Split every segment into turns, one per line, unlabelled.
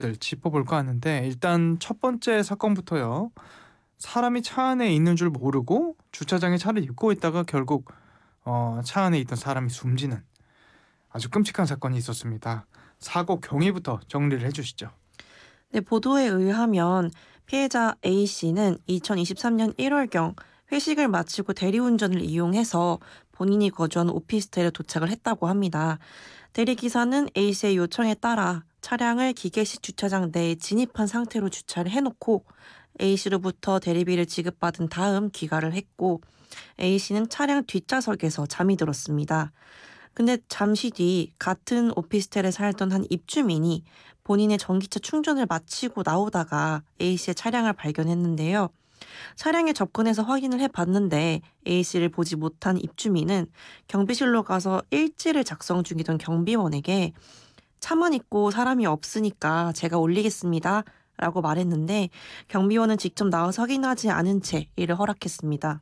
들 짚어볼까 하는데 일단 첫 번째 사건부터요. 사람이 차 안에 있는 줄 모르고 주차장에 차를 입고 있다가 결국 차 안에 있던 사람이 숨지는 아주 끔찍한 사건이 있었습니다. 사고 경위부터 정리를 해주시죠.
네, 보도에 의하면 피해자 A씨는 2023년 1월경 회식을 마치고 대리운전을 이용해서 본인이 거주하는 오피스텔에 도착을 했다고 합니다. 대리기사는 A씨의 요청에 따라 차량을 기계식 주차장 내에 진입한 상태로 주차를 해놓고 A씨로부터 대리비를 지급받은 다음 귀가를 했고 A씨는 차량 뒷좌석에서 잠이 들었습니다. 근데 잠시 뒤 같은 오피스텔에 살던 한 입주민이 본인의 전기차 충전을 마치고 나오다가 A씨의 차량을 발견했는데요. 차량에 접근해서 확인을 해봤는데 A씨를 보지 못한 입주민은 경비실로 가서 일지를 작성 중이던 경비원에게 차만 있고 사람이 없으니까 제가 올리겠습니다. 라고 말했는데 경비원은 직접 나와서 확인하지 않은 채 이를 허락했습니다.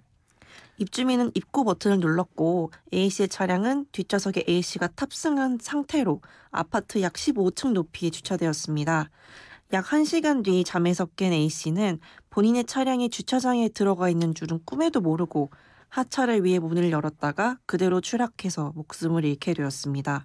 입주민은 입구 버튼을 눌렀고 A씨의 차량은 뒷좌석에 A씨가 탑승한 상태로 아파트 약 15층 높이에 주차되었습니다. 약 1시간 뒤 잠에서 깬 A씨는 본인의 차량이 주차장에 들어가 있는 줄은 꿈에도 모르고 하차를 위해 문을 열었다가 그대로 추락해서 목숨을 잃게 되었습니다.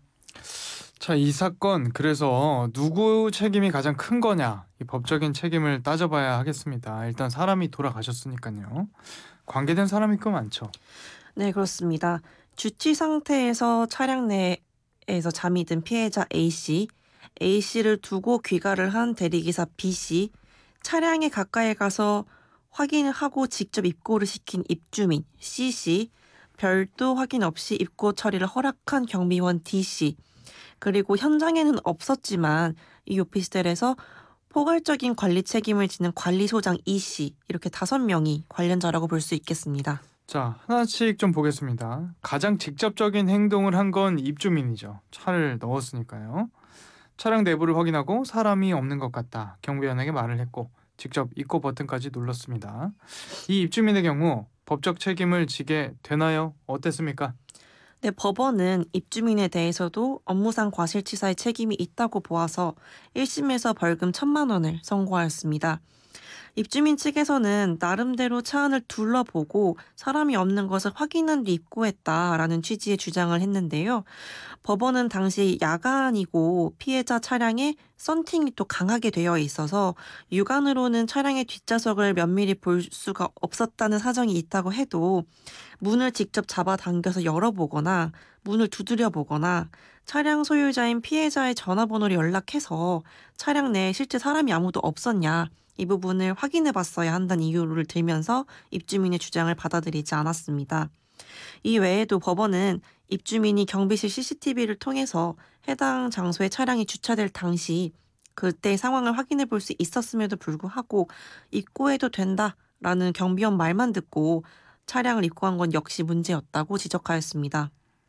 자, 이 사건 그래서 누구 책임이 가장 큰 거냐? 이 법적인 책임을 따져봐야 하겠습니다. 일단 사람이 돌아가셨으니까요. 관계된 사람이 꽤 많죠.
네, 그렇습니다. 주치 상태에서 차량 내에서 잠이 든 피해자 A씨, A씨를 두고 귀가를 한 대리기사 B씨, 차량에 가까이 가서 확인을 하고 직접 입고를 시킨 입주민 C씨, 별도 확인 없이 입고 처리를 허락한 경비원 D씨, 그리고 현장에는 없었지만 이 오피스텔에서 포괄적인 관리 책임을 지는 관리소장 E씨, 이렇게 5명이 관련자라고 볼 수 있겠습니다.
자, 하나씩 좀 보겠습니다. 가장 직접적인 행동을 한 건 입주민이죠. 차를 넣었으니까요. 차량 내부를 확인하고 사람이 없는 것 같다. 경비원에게 말을 했고 직접 입고 버튼까지 눌렀습니다. 이 입주민의 경우 법적 책임을 지게 되나요? 어땠습니까?
네, 법원은 입주민에 대해서도 업무상 과실치사의 책임이 있다고 보아서 1심에서 벌금 1,000만 원을 선고하였습니다. 입주민 측에서는 나름대로 차 안을 둘러보고 사람이 없는 것을 확인한 뒤 입고했다라는 취지의 주장을 했는데요. 법원은 당시 야간이고 피해자 차량에 썬팅이 또 강하게 되어 있어서 육안으로는 차량의 뒷좌석을 면밀히 볼 수가 없었다는 사정이 있다고 해도 문을 직접 잡아당겨서 열어보거나 문을 두드려 보거나 차량 소유자인 피해자의 전화번호를 연락해서 차량 내에 실제 사람이 아무도 없었냐 이 부분을 확인해 봤어야 한다는 이유를 들면서 입주민의 주장을 받아들이지 않았습니다. 이 외에도 법원은 입주민이 경비실 CCTV를 통해서 해당 장소에 차량이 주차될 당시 그때 상황을 확인해 볼 수 있었음에도 불구하고 입고해도 된다라는 경비원 말만 듣고 차량을 입고한 건 역시 문제였다고 지적하였습니다.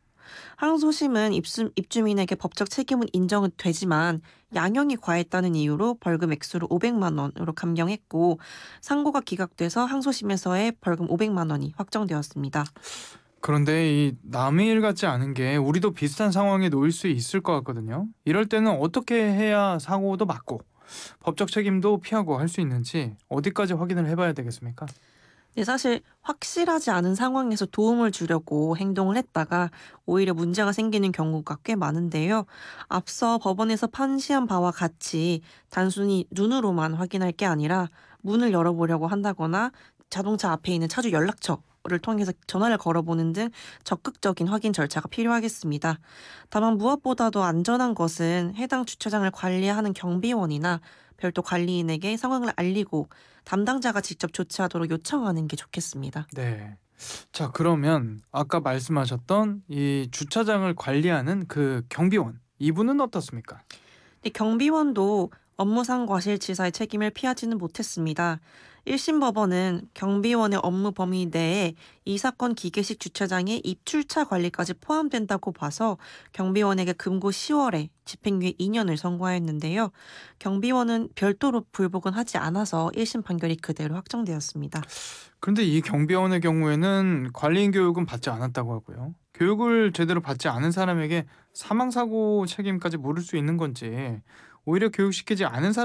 항소심은 입주민에게 법적 책임은 인정은 되지만 양형이 과했다는 이유로 벌금 액수를 500만 원으로 감경했고 상고가 기각돼서 항소심에서의 벌금 500만 원이 확정되었습니다.
그런데 이 남의 일 같지 않은 게 우리도 비슷한 상황에 놓일 수 있을 것 같거든요. 이럴 때는 어떻게 해야 사고도 막고 법적 책임도 피하고 할 수 있는지 어디까지 확인을 해봐야 되겠습니까?
네, 사실 확실하지 않은 상황에서 도움을 주려고 행동을 했다가 오히려 문제가 생기는 경우가 꽤 많은데요. 앞서 법원에서 판시한 바와 같이 단순히 눈으로만 확인할 게 아니라 문을 열어보려고 한다거나 자동차 앞에 있는 차주 연락처를 통해서 전화를 걸어보는 등 적극적인 확인 절차가 필요하겠습니다. 다만 무엇보다도 안전한 것은 해당 주차장을 관리하는 경비원이나 별도 관리인에게 상황을 알리고 담당자가 직접 조치하도록 요청하는 게 좋겠습니다.
네. 자, 그러면 아까 말씀하셨던 이 주차장을 관리하는 그 경비원, 이분은 어떻습니까?
근데 경비원도 업무상 과실치사의 책임을 피하지는 못했습니다. 1심 법원은 경비원의 업무 범위 내에 이 사건 기계식 주차장의 입출차 관리까지 포함된다고 봐서 경비원에게 금고 10월에 집행유예 2년을 선고하였는데요. 경비원은 별도로 불복은 하지 않아서 1심 판결이 그대로 확정되었습니다.
그런데 이 경비원의 경우에는 관리인 교육은 받지 않았다고 하고요. 교육을 제대로 받지 않은 사람에게 사망사고 책임까지 물을 수 있는 건지 오히려 교육시키지 않은